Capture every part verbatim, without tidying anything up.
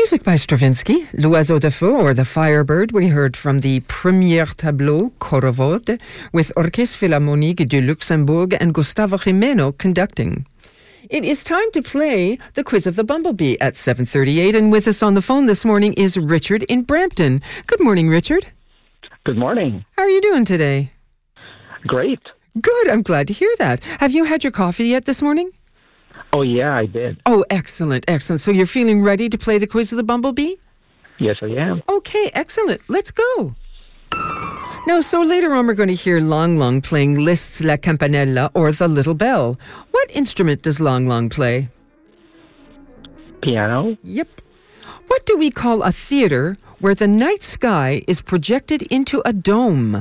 Music by Stravinsky, L'Oiseau de Feu, or The Firebird. We heard from the Premier Tableau, Chorovod, with Orchestre Philharmonique de Luxembourg and Gustavo Jimeno conducting. It is time to play the Quiz of the Bumblebee at seven thirty-eight, and with us on the phone this morning is Richard in Brampton. Good morning, Richard. Good morning. How are you doing today? Great. Good, I'm glad to hear that. Have you had your coffee yet this morning? Oh, yeah, I did. Oh, excellent, excellent. So you're feeling ready to play the Quiz of the Bumblebee? Yes, I am. Okay, excellent. Let's go. Now, so later on we're going to hear Long Long playing Liszt's La Campanella, or The Little Bell. What instrument does Long Long play? Piano? Yep. What do we call a theater where the night sky is projected into a dome?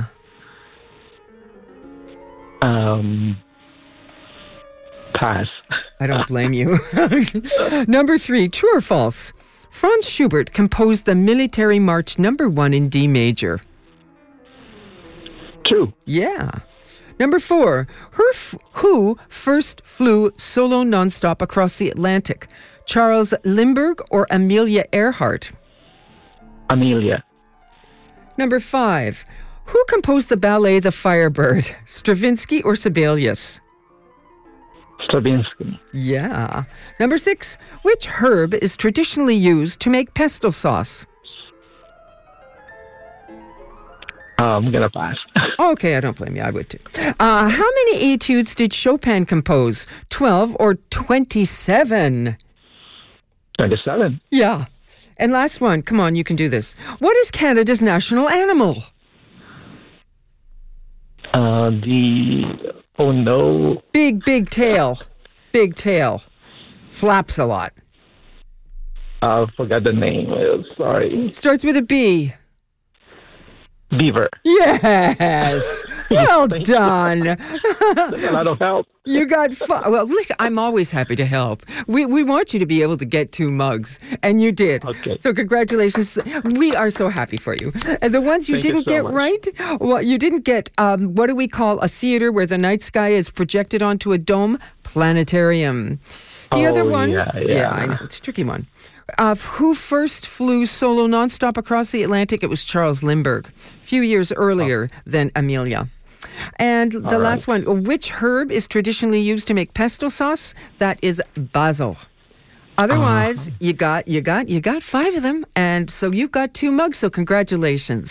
Um, pass. I don't blame you. Number three, true or false? Franz Schubert composed the Military March Number One in D major. True. Yeah. Number four, her f- who first flew solo nonstop across the Atlantic? Charles Lindbergh or Amelia Earhart? Amelia. Number five, who composed the ballet The Firebird? Stravinsky or Sibelius? Stravinsky. Yeah. Number six, which herb is traditionally used to make pesto sauce? Uh, I'm going to pass. Okay, I don't blame you. I would too. Uh, how many etudes did Chopin compose? twelve or twenty-seven? twenty-seven. Yeah. And last one. Come on, you can do this. What is Canada's national animal? Uh, the... Oh, no. Big, big tail. Big tail. Flaps a lot. I forgot the name. Uh, sorry. Starts with a B. Beaver. Yes. Well done. That's a lot of help. You got fun. Well, look, I'm always happy to help. We we want you to be able to get two mugs, and you did. Okay. So congratulations. We are so happy for you. And the ones you Thank you didn't so get much. right, well, you didn't get, um, what do we call a theater where the night sky is projected onto a dome? Planetarium. The Oh, other one, yeah, yeah. I know, it's a tricky one. Uh, who first flew solo nonstop across the Atlantic? It was Charles Lindbergh, a few years earlier oh. than Amelia. And the All last right. one, which herb is traditionally used to make pesto sauce? That is basil. Otherwise, uh. you got you got you got five of them, and so you've got two mugs. So congratulations.